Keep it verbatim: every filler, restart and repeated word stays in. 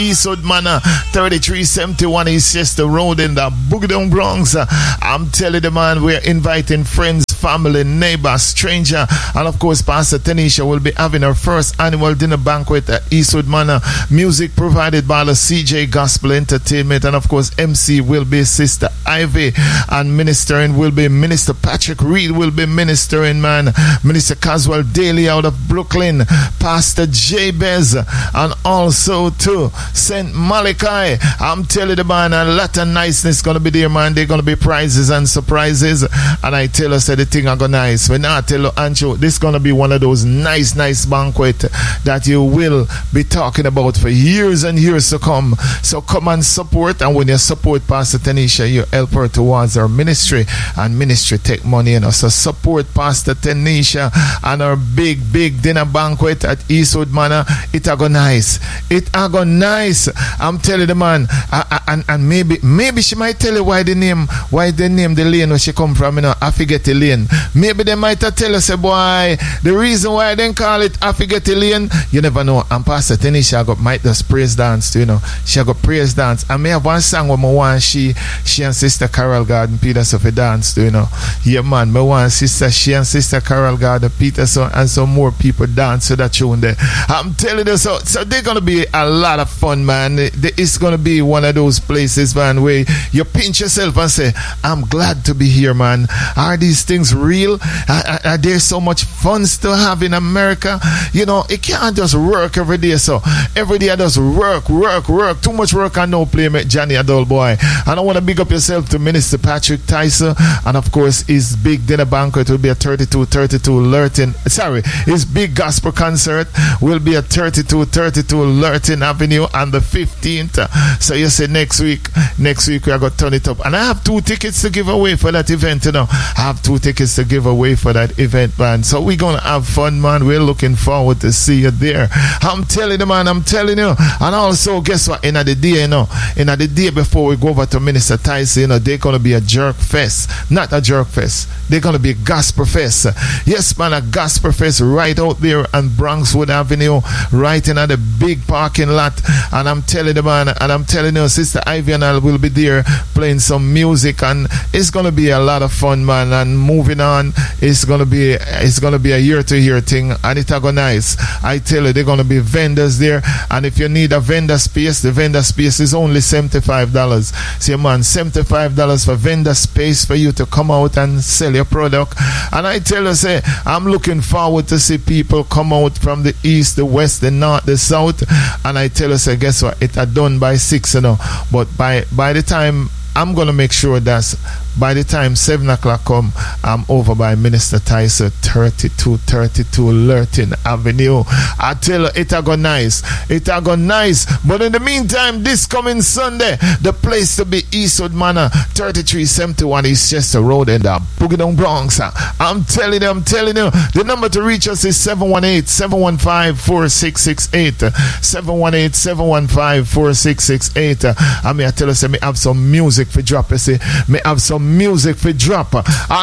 Eastwood Manor, thirty-three seventy-one East Chester Road in the Boogie Down Bronx. I'm telling the man, we're inviting friends, family, neighbors, stranger, and of course Pastor Tanisha will be having her first annual dinner banquet at Eastwood Manor. Music provided by the C J Gospel Entertainment, and of course M C will be Sister Ivy, and ministering will be Minister Patrick Reed will be ministering, man. Minister Caswell Daly out of Brooklyn, Pastor Jabez, and also too Saint Malachi. I'm telling the man, a lot of niceness gonna be there, man. They're gonna be prizes and surprises, and I tell us that the thing are gonna nice. When I tell you, Ancho, this gonna be one of those nice, nice banquet that you will be talking about for years and years to come. So come and support, and when you support Pastor Tanisha, you help her towards her ministry, and ministry take money, you know. So support Pastor Tanisha and her big, big dinner banquet at Eastwood Manor. It are go nice. It are go nice. I'm telling the man, I, I, and and maybe maybe she might tell you why the name why they name the lane where she come from. You know, I forget the lane. Maybe they might tell us, say, boy, the reason why they call it I forget the lane. You never know. And Pastor Tanisha got might just praise dance too, you know. She got praise dance. I may have one song where I want she she and Sister Carol Garden Peterson for dance too, you know. Yeah, man, I want Sister she and Sister Carol Garden Peterson and some more people dance to that tune there. I'm telling you, so so they're gonna be a lot of fun, man. It's gonna be one of those places, man, where you pinch yourself and say, I'm glad to be here, man. Are these things real? Are, are there so much fun to have in America? You know, it can't just work every day. So every day I just work, work, work. Too much work and no play, mate, Johnny Adult boy. And I want to big up yourself to Minister Patrick Tyson. And of course, his big dinner banquet will be at thirty-two thirty-two Lurton. Sorry, his big gospel concert will be at thirty-two thirty-two Lurton Avenue on the fifteenth. So you say next week, next week we are going to turn it up. And I have two tickets to give away for that event, you know. I have two tickets to give away for that event, man. So we're going to have fun, man. We're looking forward to see you there. I'm telling you, man, I'm telling you. And also, guess what? In the day, you know, in the day before we go over to Minister Tyson, you know, they're going to be a jerk fest. Not a jerk fest. They're going to be a gospel fest. Yes, man, a gospel fest right out there on Bronxwood Avenue, right in the big parking lot. And I'm telling you, man, and I'm telling you, Sister Ivy and I will be there playing some music, and it's going to be a lot of fun, man. And moving on, it's going to be it's going to be a year-to-year thing, and it's going to nice. I tell you, they're going to be vendors there, and if you need a vendor space, the vendor space is only seventy-five dollars. See, man, seventy-five dollars for vendor space for you to come out and sell your product. And I tell you, say, I'm looking forward to see people come out from the east, the west, the north, the south. And I tell you, say, guess what? It's done by six, you know. But by by the time I'm gonna make sure that by the time seven o'clock come, I'm over by Minister Tyson, thirty-two thirty-two Lurton Avenue. I tell you, it a go nice. It a go nice. But in the meantime, this coming Sunday, the place to be Eastwood Manor, thirty-three seventy-one East Chester Road in the Boogie Down Bronx. I'm telling you, I'm telling you, the number to reach us is seven one eight, seven one five, four six six eight. seven one eight, seven one five, four six six eight. I mean, I tell you, say, me have some music for drop. I say, me have some music for drop.